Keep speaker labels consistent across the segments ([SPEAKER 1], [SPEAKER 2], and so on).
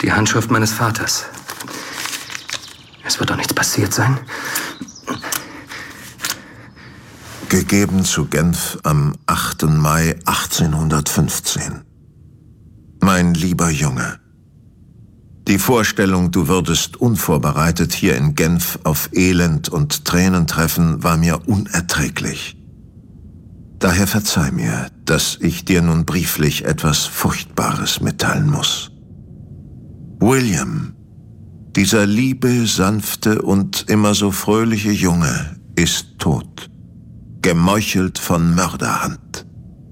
[SPEAKER 1] Die Handschrift meines Vaters. Es wird doch nichts passiert sein.
[SPEAKER 2] Gegeben zu Genf am 8. Mai 1815. Mein lieber Junge, die Vorstellung, du würdest unvorbereitet hier in Genf auf Elend und Tränen treffen, war mir unerträglich. Daher verzeih mir, dass ich dir nun brieflich etwas Furchtbares mitteilen muss. William, dieser liebe, sanfte und immer so fröhliche Junge, ist tot. Gemeuchelt von Mörderhand.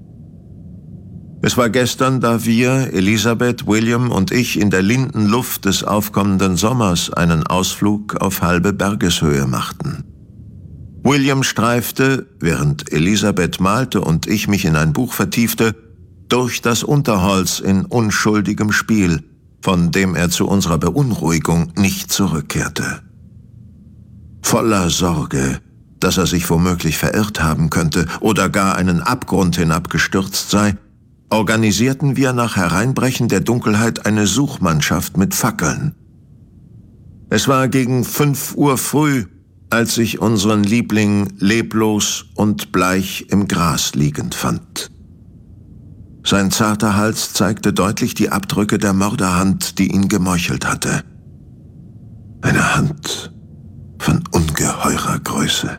[SPEAKER 2] Es war gestern, da wir, Elisabeth, William und ich, in der linden Luft des aufkommenden Sommers einen Ausflug auf halbe Bergeshöhe machten. William streifte, während Elisabeth malte und ich mich in ein Buch vertiefte, durch das Unterholz in unschuldigem Spiel, von dem er zu unserer Beunruhigung nicht zurückkehrte. Voller Sorge, dass er sich womöglich verirrt haben könnte oder gar einen Abgrund hinabgestürzt sei, organisierten wir nach Hereinbrechen der Dunkelheit eine Suchmannschaft mit Fackeln. Es war gegen 5 Uhr früh, als ich unseren Liebling leblos und bleich im Gras liegend fand. Sein zarter Hals zeigte deutlich die Abdrücke der Mörderhand, die ihn gemeuchelt hatte. Eine Hand von ungeheurer Größe.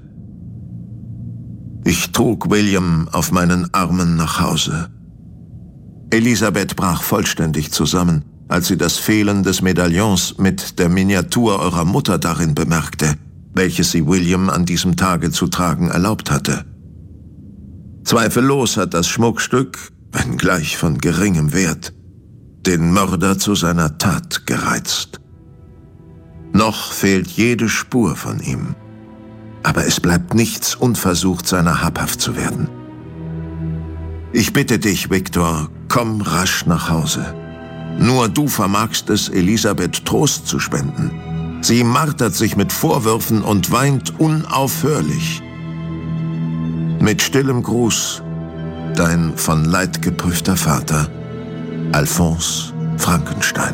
[SPEAKER 2] Ich trug William auf meinen Armen nach Hause. Elisabeth brach vollständig zusammen, als sie das Fehlen des Medaillons mit der Miniatur eurer Mutter darin bemerkte, welches sie William an diesem Tage zu tragen erlaubt hatte. Zweifellos hat das Schmuckstück, wenngleich von geringem Wert, den Mörder zu seiner Tat gereizt. Noch fehlt jede Spur von ihm. Aber es bleibt nichts unversucht, seiner habhaft zu werden. Ich bitte dich, Victor, komm rasch nach Hause. Nur du vermagst es, Elisabeth Trost zu spenden. Sie martert sich mit Vorwürfen und weint unaufhörlich. Mit stillem Gruß, dein von Leid geprüfter Vater, Alphonse Frankenstein.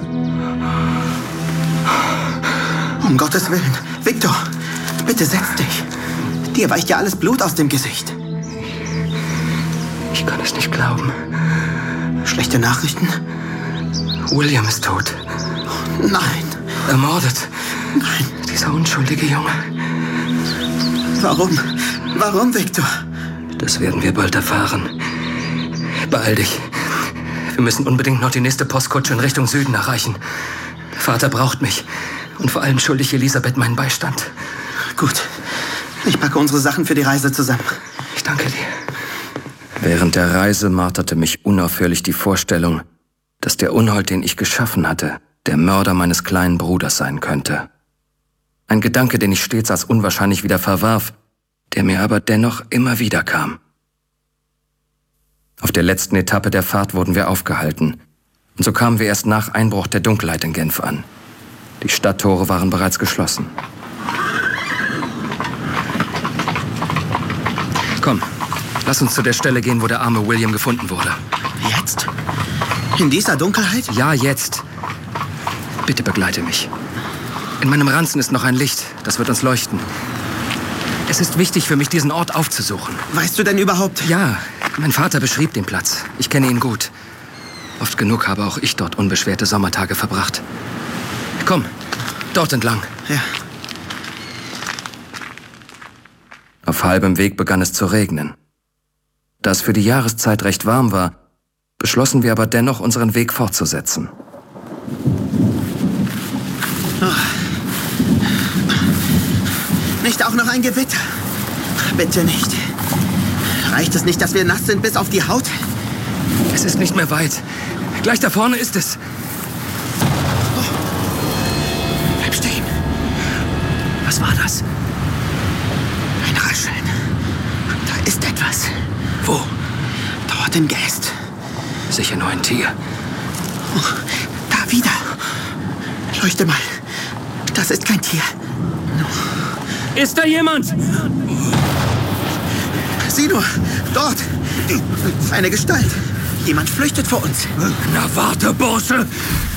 [SPEAKER 3] Um Gottes Willen, Victor, bitte setz dich. Dir weicht ja alles Blut aus dem Gesicht.
[SPEAKER 1] Ich kann es nicht glauben.
[SPEAKER 3] Schlechte Nachrichten?
[SPEAKER 1] William ist tot.
[SPEAKER 3] Nein.
[SPEAKER 1] Ermordet.
[SPEAKER 3] Nein.
[SPEAKER 1] Dieser unschuldige Junge.
[SPEAKER 3] Warum? Warum, Victor?
[SPEAKER 1] Das werden wir bald erfahren. Beeil dich. Wir müssen unbedingt noch die nächste Postkutsche in Richtung Süden erreichen. Vater braucht mich. Und vor allem schuldig Elisabeth meinen Beistand.
[SPEAKER 3] Gut. Ich packe unsere Sachen für die Reise zusammen.
[SPEAKER 1] Ich danke dir. Während der Reise marterte mich unaufhörlich die Vorstellung, dass der Unhold, den ich geschaffen hatte, der Mörder meines kleinen Bruders sein könnte. Ein Gedanke, den ich stets als unwahrscheinlich wieder verwarf, der mir aber dennoch immer wieder kam. Auf der letzten Etappe der Fahrt wurden wir aufgehalten, und so kamen wir erst nach Einbruch der Dunkelheit in Genf an. Die Stadttore waren bereits geschlossen. Komm, lass uns zu der Stelle gehen, wo der arme William gefunden wurde.
[SPEAKER 3] Jetzt? In dieser Dunkelheit?
[SPEAKER 1] Ja, jetzt. Bitte begleite mich. In meinem Ranzen ist noch ein Licht, das wird uns leuchten. Es ist wichtig für mich, diesen Ort aufzusuchen.
[SPEAKER 3] Weißt du denn überhaupt?
[SPEAKER 1] Ja, mein Vater beschrieb den Platz. Ich kenne ihn gut. Oft genug habe auch ich dort unbeschwerte Sommertage verbracht. Komm, dort entlang.
[SPEAKER 3] Ja.
[SPEAKER 1] Auf halbem Weg begann es zu regnen. Da es für die Jahreszeit recht warm war, beschlossen wir aber dennoch, unseren Weg fortzusetzen.
[SPEAKER 3] Nicht auch noch ein Gewitter? Bitte nicht. Reicht es nicht, dass wir nass sind bis auf die Haut?
[SPEAKER 1] Es ist nicht mehr weit. Gleich da vorne ist es.
[SPEAKER 3] Bleib stehen. Was war das? Ein Rascheln. Da ist etwas.
[SPEAKER 1] Wo?
[SPEAKER 3] Dort im Geäst.
[SPEAKER 1] Sicher nur ein Tier.
[SPEAKER 3] Oh, da wieder. Leuchte mal. Das ist kein Tier.
[SPEAKER 1] Ist da jemand?
[SPEAKER 3] Sieh nur, dort. Eine Gestalt. Jemand flüchtet vor uns.
[SPEAKER 1] Na warte, Bursche.